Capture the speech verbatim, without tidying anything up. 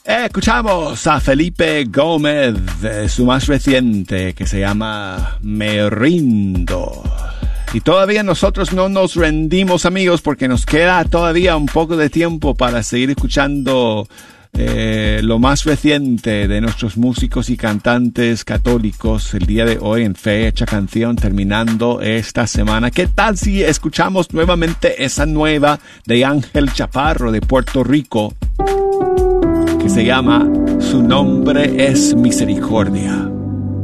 Escuchamos a Felipe Gómez, de su más reciente, que se llama Me Rindo. Y todavía nosotros no nos rendimos, amigos, porque nos queda todavía un poco de tiempo para seguir escuchando eh, lo más reciente de nuestros músicos y cantantes católicos el día de hoy en Fecha Canción, terminando esta semana. ¿Qué tal si escuchamos nuevamente esa nueva de Ángel Chaparro de Puerto Rico, que se llama Su Nombre es Misericordia?